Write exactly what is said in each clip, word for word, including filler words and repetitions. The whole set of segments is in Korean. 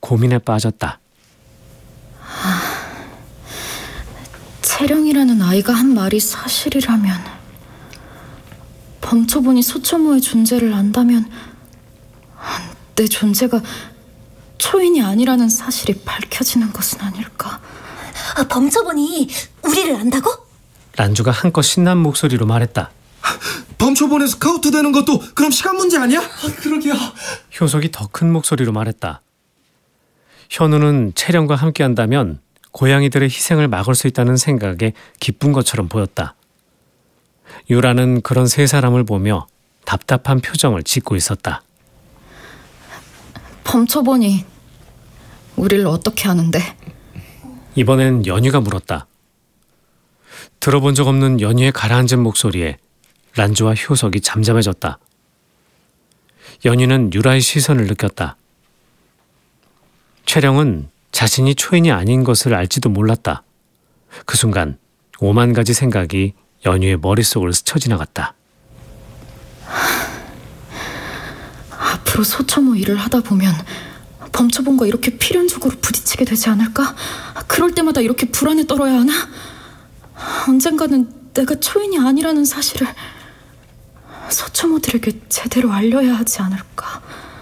고민에 빠졌다. 채령이라는 아이가 한 말이 사실이라면, 범초본이 소초모의 존재를 안다면 내 존재가 초인이 아니라는 사실이 밝혀지는 것은 아닐까. 아, 범초본이 우리를 안다고? 란주가 한껏 신난 목소리로 말했다. 범초본에 스카우트 되는 것도 그럼 시간 문제 아니야? 아, 그러게요. 효석이 더 큰 목소리로 말했다. 현우는 채령과 함께한다면 고양이들의 희생을 막을 수 있다는 생각에 기쁜 것처럼 보였다. 유라는 그런 세 사람을 보며 답답한 표정을 짓고 있었다. 범초본이 우리를 어떻게 아는데? 이번엔 연희가 물었다. 들어본 적 없는 연희의 가라앉은 목소리에 란주와 효석이 잠잠해졌다. 연희는 유라의 시선을 느꼈다. 채령은 자신이 초인이 아닌 것을 알지도 몰랐다. 그 순간 오만 가지 생각이 연희의 머릿속을 스쳐 지나갔다. 앞으로 소초모 일을 하다 보면 범초본과 이렇게 필연적으로 부딪히게 되지 않을까? 그럴 때마다 이렇게 불안에 떨어야 하나? 언젠가는 내가 초인이 아니라는 사실을 소초모들에게 제대로 알려야 하지 않을까?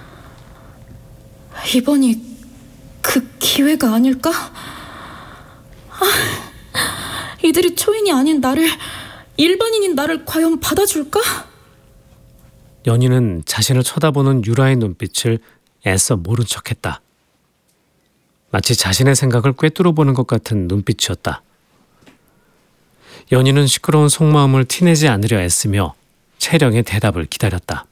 이번이 그 기회가 아닐까? 아, 이들이 초인이 아닌 나를, 일반인인 나를 과연 받아줄까? 연희는 자신을 쳐다보는 유라의 눈빛을 애써 모른 척했다. 마치 자신의 생각을 꿰뚫어보는 것 같은 눈빛이었다. 연희는 시끄러운 속마음을 티내지 않으려 애쓰며 채령의 대답을 기다렸다.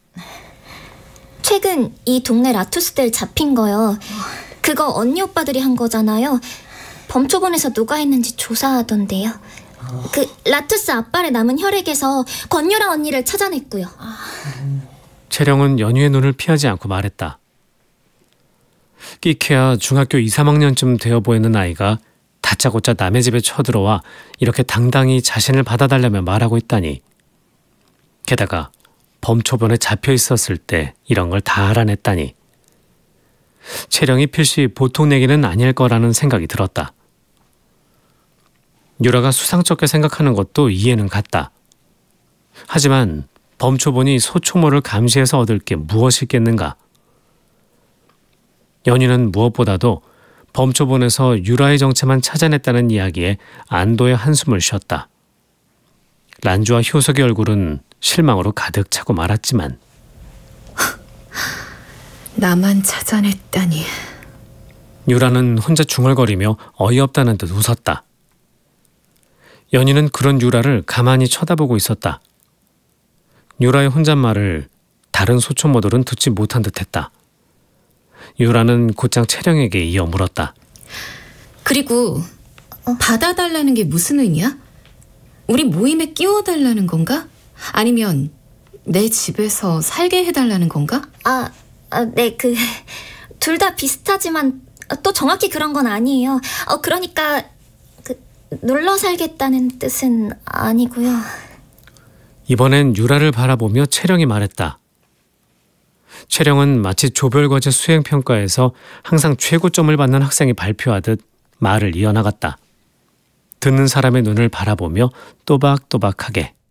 최근 이 동네 라투스들 잡힌 거요. 그거 언니 오빠들이 한 거잖아요. 범초본에서 누가 했는지 조사하던데요. 그 라투스 앞발에 남은 혈액에서 권유라 언니를 찾아냈고요. 채령은 연희의 눈을 피하지 않고 말했다. 끼케야 중학교 이, 삼 학년쯤 되어 보이는 아이가 다짜고짜 남의 집에 쳐들어와 이렇게 당당히 자신을 받아달라며 말하고 있다니. 게다가 범초본에 잡혀 있었을 때 이런 걸 다 알아냈다니. 채령이 필시 보통 얘기는 아닐 거라는 생각이 들었다. 유라가 수상쩍게 생각하는 것도 이해는 갔다. 하지만 범초본이 소초모를 감시해서 얻을 게 무엇이 있겠는가? 연희는 무엇보다도 범초본에서 유라의 정체만 찾아냈다는 이야기에 안도의 한숨을 쉬었다. 란주와 효석의 얼굴은 실망으로 가득 차고 말았지만 나만 찾아냈다니. 유라는 혼자 중얼거리며 어이없다는 듯 웃었다. 연희는 그런 유라를 가만히 쳐다보고 있었다. 유라의 혼잣말을 다른 소초모들은 듣지 못한 듯했다. 유라는 곧장 채령에게 이어 물었다. 그리고 받아달라는 게 무슨 의미야? 우리 모임에 끼워달라는 건가? 아니면 내 집에서 살게 해달라는 건가? 아, 아 네, 그 둘 다 비슷하지만 또 정확히 그런 건 아니에요. 어, 그러니까 그 놀러 살겠다는 뜻은 아니고요. 이번엔 유라를 바라보며 채령이 말했다. 채령은 마치 조별과제 수행평가에서 항상 최고점을 받는 학생이 발표하듯 말을 이어나갔다. 듣는 사람의 눈을 바라보며 또박또박하게.